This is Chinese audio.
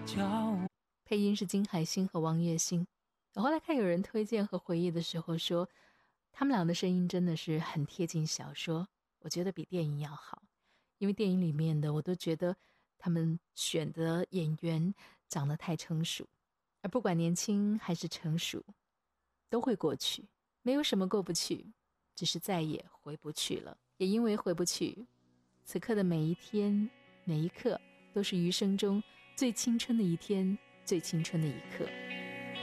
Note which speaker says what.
Speaker 1: 配音是金海心和王栎鑫。我后来看有人推荐和回忆的时候说，他们俩的声音真的是很贴近小说，我觉得比电影要好，因为电影里面的我都觉得他们选的演员长得太成熟，而不管年轻还是成熟，都会过去，没有什么过不去，只是再也回不去了。也因为回不去，此刻的每一天每一刻都是余生中最青春的一天，最青春的一刻。